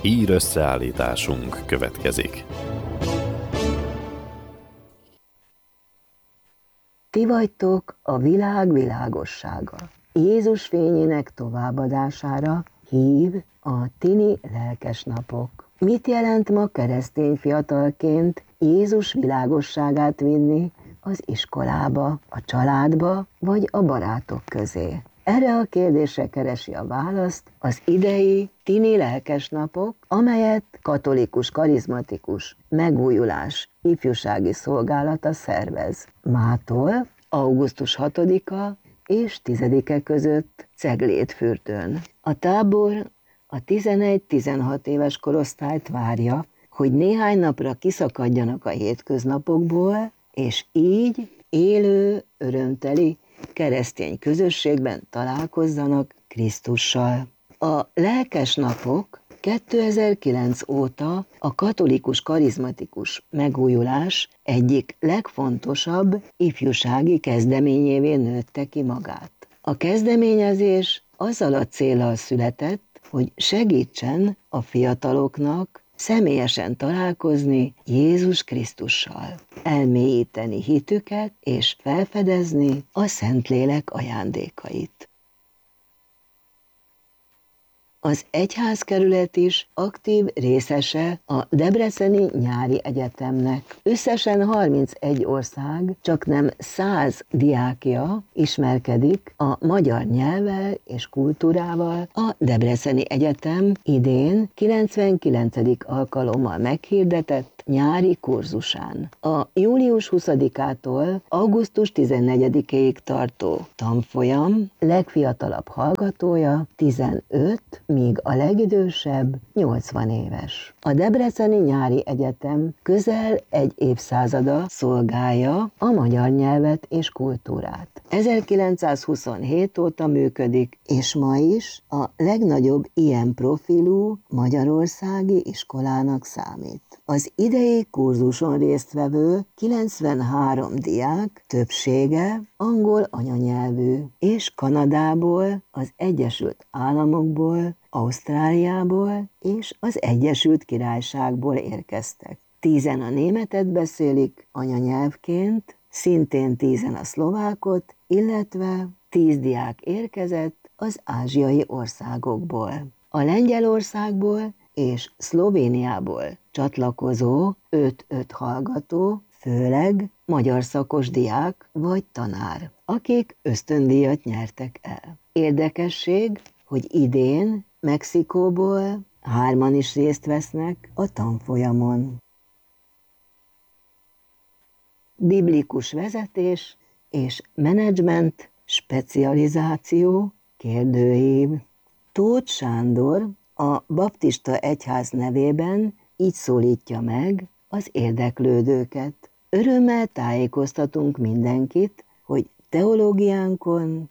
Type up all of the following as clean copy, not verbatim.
Hír összeállításunk következik. Ti vagytok a világ világossága. Jézus fényének továbbadására hív a tini lelkesnapok. Mit jelent ma keresztény fiatalként Jézus világosságát vinni az iskolába, a családba vagy a barátok közé? Erre a kérdésre keresi a választ az idei tini lelkesnapok, amelyet katolikus karizmatikus megújulás ifjúsági szolgálata szervez. Mától augusztus 6-a és 10-e között Ceglédfürdőn. A tábor a 11-16 éves korosztályt várja, hogy néhány napra kiszakadjanak a hétköznapokból, és így élő, örömteli keresztény közösségben találkozzanak Krisztussal. A lelkesnapok 2009 óta a katolikus karizmatikus megújulás egyik legfontosabb ifjúsági kezdeményévé nőtte ki magát. A kezdeményezés azzal a céllal született, hogy segítsen a fiataloknak személyesen találkozni Jézus Krisztussal, elmélyíteni hitüket és felfedezni a Szentlélek ajándékait. Az egyházkerület is aktív részese a Debreceni Nyári Egyetemnek. Összesen 31 ország, csaknem 100 diákja ismerkedik a magyar nyelvvel és kultúrával a Debreceni Egyetem idén 99. alkalommal meghirdetett nyári kurzusán. A július 20-ától augusztus 14-ig tartó tanfolyam legfiatalabb hallgatója 15, míg a legidősebb 80 éves. A Debreceni Nyári Egyetem közel egy évszázada szolgálja a magyar nyelvet és kultúrát. 1927 óta működik, és ma is a legnagyobb ilyen profilú magyarországi iskolának számít. Az idei kurzuson résztvevő 93 diák többsége angol anyanyelvű, és Kanadából, az Egyesült Államokból, Ausztráliából és az Egyesült Királyságból érkeztek. 10-en a németet beszélik anyanyelvként, szintén 10-en a szlovákot, illetve 10 diák érkezett az ázsiai országokból. A Lengyelországból és Szlovéniából csatlakozó 5-5 hallgató, főleg magyar szakos diák vagy tanár, akik ösztöndíjat nyertek el. Érdekesség, hogy idén Mexikóból 3-an is részt vesznek a tanfolyamon. Biblikus vezetés és menedzsment specializáció kérdőív. Tóth Sándor a baptista egyház nevében így szólítja meg az érdeklődőket. Örömmel tájékoztatunk mindenkit, hogy teológiánkon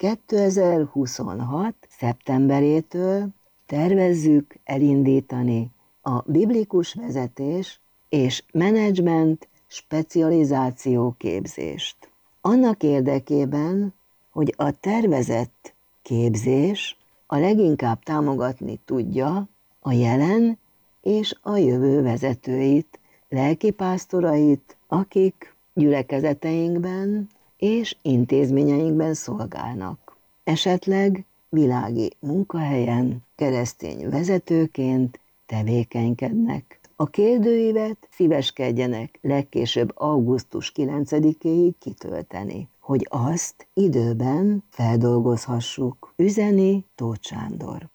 2026. szeptemberétől tervezzük elindítani a biblikus vezetés és menedzsment specializáció képzést. Annak érdekében, hogy a tervezett képzés a leginkább támogatni tudja a jelen és a jövő vezetőit, lelkipásztorait, akik gyülekezeteinkben és intézményeinkben szolgálnak. Esetleg világi munkahelyen keresztény vezetőként tevékenykednek. A kérdőívet szíveskedjenek legkésőbb augusztus 9-éig kitölteni, hogy azt időben feldolgozhassuk. Üzeni Tóth Sándor.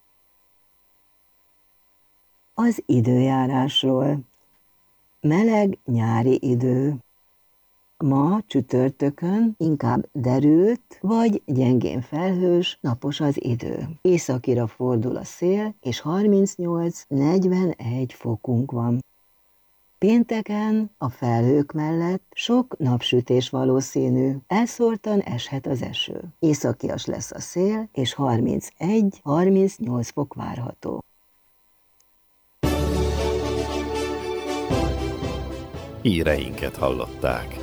Az időjárásról. Meleg nyári idő. Ma csütörtökön inkább derült vagy gyengén felhős, napos az idő. Északira fordul a szél, és 38-41 fokunk van. Pénteken a felhők mellett sok napsütés valószínű, elszórtan eshet az eső. Északias lesz a szél, és 31-38 fok várható. Híreinket hallották.